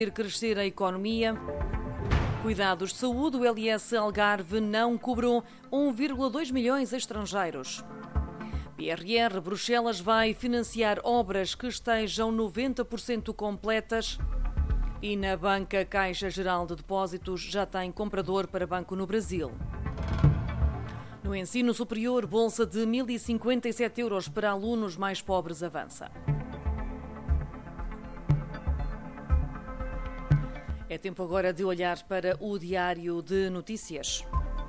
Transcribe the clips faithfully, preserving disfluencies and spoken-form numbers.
Crescer a economia. Cuidados de saúde, o L S Algarve não cobrou um vírgula dois milhões a estrangeiros. P R R, Bruxelas vai financiar obras que estejam noventa por cento completas. E na banca Caixa Geral de Depósitos já tem comprador para banco no Brasil. No ensino superior, bolsa de mil e cinquenta e sete euros para alunos mais pobres avança. É tempo agora de olhar para o Diário de Notícias.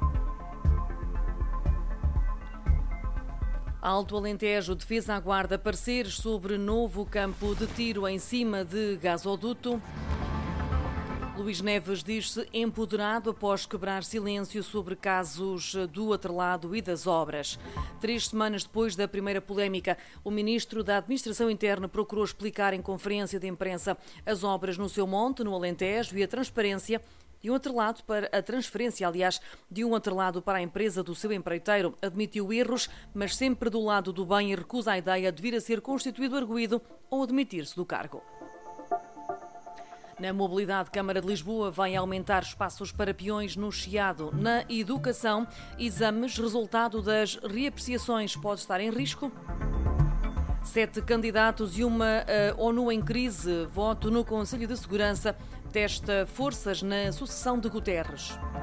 Alto Alentejo, Defesa aguarda pareceres sobre novo campo de tiro em cima de gasoduto. Luís Neves diz-se empoderado após quebrar silêncio sobre casos do atrelado e das obras. Três semanas depois da primeira polémica, o ministro da Administração Interna procurou explicar em conferência de imprensa as obras no seu monte, no Alentejo, e a transparência de um atrelado para a transferência, aliás, de um atrelado para a empresa do seu empreiteiro. Admitiu erros, mas sempre do lado do bem, e recusa a ideia de vir a ser constituído arguido ou admitir-se do cargo. Na mobilidade, Câmara de Lisboa vai aumentar espaços para peões no Chiado. Na educação, exames, resultado das reapreciações pode estar em risco. Sete candidatos e uma uh, ONU em crise. Voto no Conselho de Segurança testa forças na sucessão de Guterres.